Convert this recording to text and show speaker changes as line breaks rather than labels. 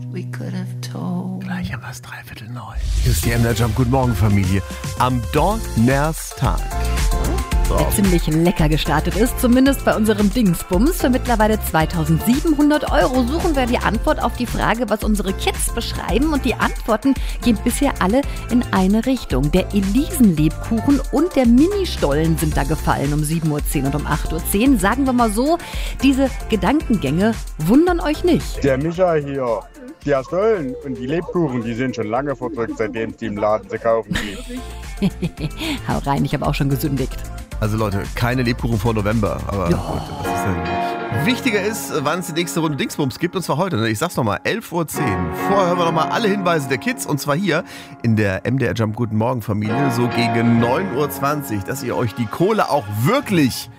we could have told.
Gleich haben wir es 8:45. Hier ist die MDR Jump. Guten Morgen, Familie. Am Donnerstag.
Der ziemlich lecker gestartet ist, zumindest bei unserem Dingsbums. Für mittlerweile 2.700 € suchen wir die Antwort auf die Frage, was unsere Kids beschreiben. Und die Antworten gehen bisher alle in eine Richtung. Der Elisenlebkuchen und der Ministollen sind da gefallen um 7:10 Uhr und um 8:10 Uhr. Sagen wir mal so, diese Gedankengänge wundern euch nicht.
Der Micha hier, die Stollen und die Lebkuchen, die sind schon lange verdrückt, seitdem es die im Laden zu kaufen gibt.
Hau rein, ich habe auch schon gesündigt.
Also Leute, keine Lebkuchen vor November. Aber gut, was ist denn? Wichtiger ist, wann es die nächste Runde Dingsbums gibt. Und zwar heute. Ich sag's nochmal, 11:10 Uhr. Vorher hören wir nochmal alle Hinweise der Kids. Und zwar hier in der MDR Jump Guten Morgen Familie. So gegen 9:20 Uhr. Dass ihr euch die Kohle auch wirklich